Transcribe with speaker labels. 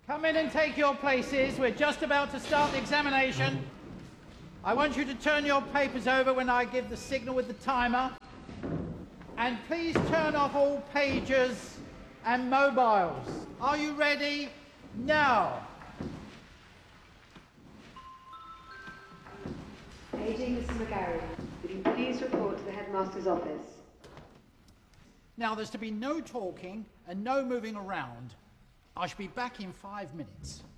Speaker 1: Come in and take your places. We're just about to start the examination. I want you to turn your papers over when I give the signal with the timer. And please turn off all pagers and mobiles. Are you ready? Now.
Speaker 2: Paging Mrs. McGarry. Would you please report to the headmaster's office?
Speaker 1: Now, there's to be no talking and no moving around. I shall be back in 5 minutes.